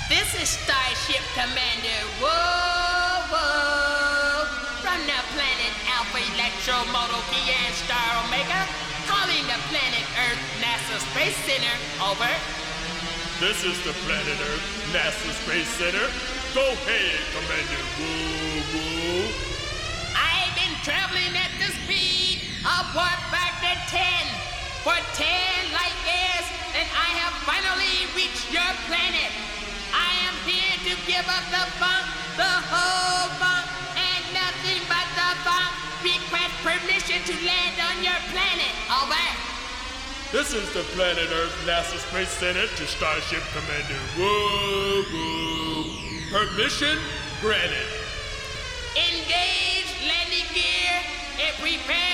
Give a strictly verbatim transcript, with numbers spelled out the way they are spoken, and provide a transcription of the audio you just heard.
This is Starship Commander Whoa Whoa from the planet Alpha Electro Moto Kian Star Omega, calling the planet Earth NASA Space Center. Over. This is the planet Earth NASA Space Center. Go ahead, Commander Woo Woo. I've been traveling at the speed of warp factor ten for ten light years, and I have finally reached your planet. I am here to give up the funk, the whole funk, and nothing but the funk. Request permission to land on your planet. Over. This is the planet Earth NASA Space Center to Starship Commander Woo Woo. Permission granted. Engage landing gear and prepare